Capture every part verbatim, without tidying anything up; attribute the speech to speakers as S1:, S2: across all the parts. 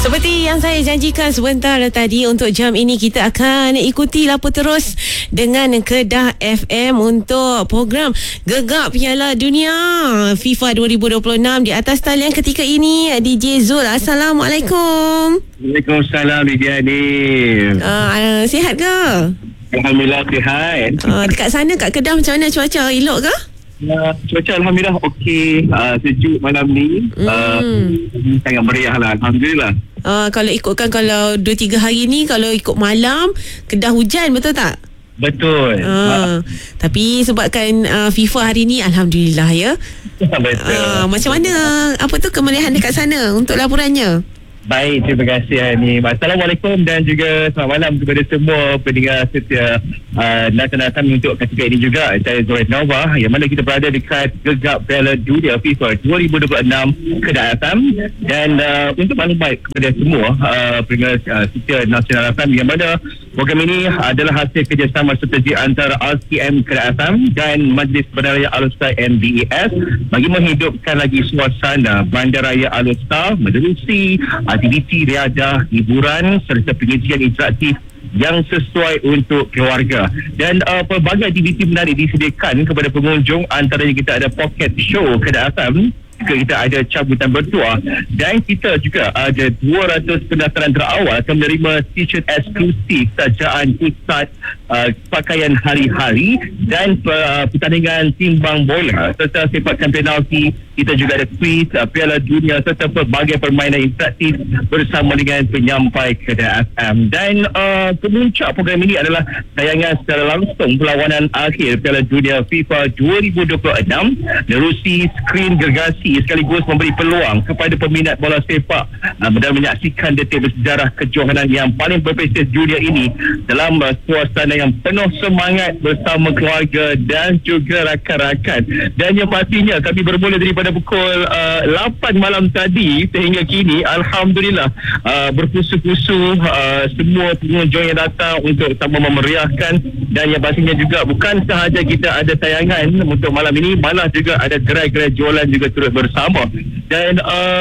S1: Seperti yang saya janjikan sebentar tadi, untuk jam ini kita akan ikuti laporan terus dengan Kedah F M untuk program Gegap Piala Dunia FIFA dua ribu dua puluh enam. Di atas talian ketika ini D J Zul. Assalamualaikum.
S2: Waalaikumsalam D J Adib.
S1: Uh, sihat ke?
S2: Alhamdulillah sihat.
S1: Uh, dekat sana kat Kedah macam mana cuaca? Elok ke?
S2: Uh, cuaca Alhamdulillah okey, uh, sejuk malam ni. mm. uh, Sangat meriah lah, Alhamdulillah.
S1: uh, Kalau ikutkan, kalau dua tiga hari ni, kalau ikut malam Kedah hujan, betul tak?
S2: Betul.
S1: uh, Tapi sebabkan uh, FIFA hari ni, Alhamdulillah ya.
S2: Betul.
S1: uh, Macam mana, apa tu kemeriahan dekat sana untuk laporannya?
S2: Baik, terima kasih Hani. Assalamualaikum dan juga selamat malam kepada semua pendengar setia uh, Nasional Kami untuk ketika ini juga. Saya Zoid Nova, yang mana kita berada dekat Gegap Piala Dunia FIFA dua ribu dua puluh enam Kedah F M. Dan uh, untuk maklumat kepada semua uh, pendengar uh, setia Nasional F M, yang mana program ini adalah hasil kerjasama strategi antara R C M Kedah F M dan Majlis Bandaraya Alustar M B E S bagi menghidupkan lagi suasana Bandaraya Alustar menerusi aktiviti riadah, hiburan serta pengisian interaktif yang sesuai untuk keluarga. Dan uh, pelbagai aktiviti menarik disediakan kepada pengunjung. Antaranya kita ada pocket show Kedah F M, kita ada cabutan bertuah, dan kita juga ada dua ratus pendaftaran terawal akan menerima t-shirt eksklusif sajaan iktat uh, pakaian hari-hari dan uh, pertandingan timbang bola serta sepakan penalti. Kita juga ada quiz uh, Piala Dunia serta pelbagai permainan interaktif bersama dengan penyampai Kedah F M. Dan uh, pemuncak program ini adalah tayangan secara langsung perlawanan akhir Piala Dunia FIFA dua ribu dua puluh enam menerusi skrin gergasi, sekaligus memberi peluang kepada peminat bola sepak uh, dan menyaksikan detik bersejarah kejohanan yang paling berprestij dunia ini dalam uh, suasana yang penuh semangat bersama keluarga dan juga rakan-rakan. Dan yang pastinya kami bermula daripada pukul uh, lapan malam tadi sehingga kini, Alhamdulillah uh, berpusu-pusu uh, semua pengunjung yang datang untuk sama memeriahkan. Dan yang pastinya juga bukan sahaja kita ada tayangan untuk malam ini, malah juga ada gerai-gerai jualan juga turut bersama. Dan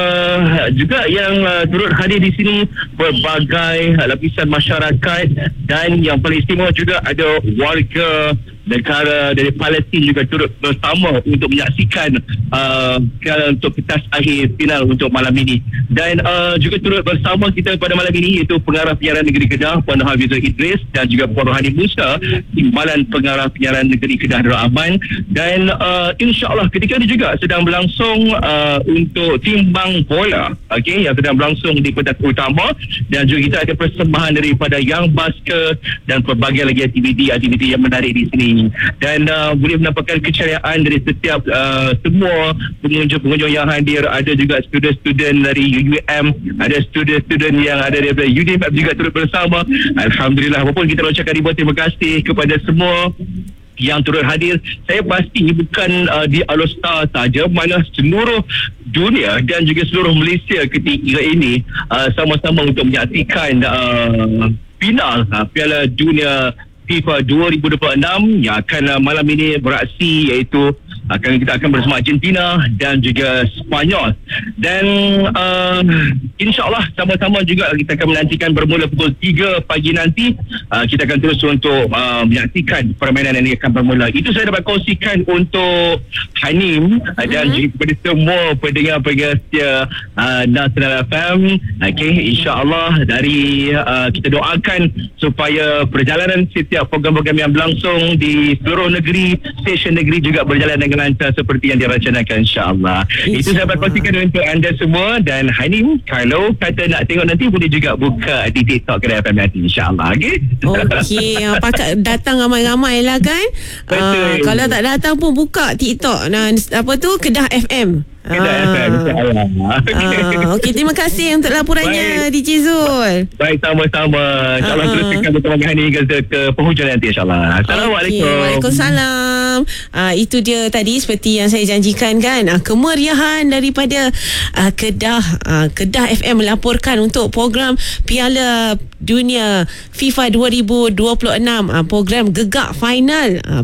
S2: uh, juga yang uh, turut hadir di sini berbagai lapisan masyarakat, dan yang paling istimewa juga ada warga negara dari Palestin juga turut bersama untuk menyaksikan uh, untuk pentas akhir final untuk malam ini. Dan uh, juga turut bersama kita pada malam ini iaitu Pengarah Penyiaran Negeri Kedah Puan Hafizul Idris dan juga Puan Rohani Musa, Timbalan Pengarah Penyiaran Negeri Kedah Darul Aman. Dan uh, insya-Allah ketika ini juga sedang berlangsung uh, untuk timbang bola, okey, yang sedang berlangsung di pentas utama. Dan juga kita ada persembahan daripada Young Basket dan pelbagai lagi aktiviti-aktiviti yang menarik di sini. Dan uh, boleh menampakkan keceriaan dari setiap uh, semua pengunjung-pengunjung yang hadir. Ada juga student-student dari U U M, ada student-student yang ada daripada U D M juga turut bersama. Alhamdulillah. Walaupun kita ucapkan ribuan terima kasih kepada semua yang turut hadir. Saya pasti bukan uh, di Alustar saja, malah seluruh dunia dan juga seluruh Malaysia ketika ini uh, sama-sama untuk menyaksikan uh, final uh, Piala Dunia FIFA dua ribu dua puluh enam yang akan uh, malam ini beraksi, iaitu akan kita akan bersama Argentina dan juga Spanyol. Dan uh, insya-Allah sama-sama juga kita akan menantikan bermula pukul tiga pagi nanti. Uh, kita akan terus untuk uh, menyaksikan permainan yang akan bermula. Itu saya dapat kongsikan untuk Hanim uh, dan juga kepada semua pendengar-pendengar setia uh, Nasional F M. Okey, insya-Allah dari uh, kita doakan supaya perjalanan setiap program-program yang berlangsung di seluruh negeri, stesen negeri juga berjalan dengan lancar seperti yang dirancangkan, insya-Allah. Itu saya dapat kongsikan untuk anda semua. Dan Hanim, kalau kata nak tengok nanti, boleh juga buka di TikTok Kedah F M nanti, insya-Allah. Okey.
S1: Okey, pakat datang ramai-ramai lah kan. Uh, kalau tak datang pun buka TikTok. Nah, apa tu, Kedah F M.
S2: Kedah F M, insya-Allah.
S1: Okey, uh, okay, terima kasih untuk laporannya D J Zul.
S2: Baik, sama-sama. InsyaAllah uh, teruskan bersama dengan Hani ke, ke penghujung nanti, insyaAllah. Assalamualaikum.
S1: Okay, Waalaikumsalam. Uh, itu dia tadi seperti yang saya janjikan kan, uh, kemeriahan daripada uh, Kedah uh, Kedah F M melaporkan untuk program Piala Dunia FIFA dua ribu dua puluh enam, uh, program Gegap Final uh,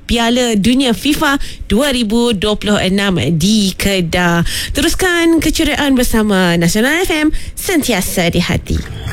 S1: Piala Dunia FIFA dua ribu dua puluh enam di Kedah. Teruskan keceriaan bersama Nasional F M, sentiasa di hati.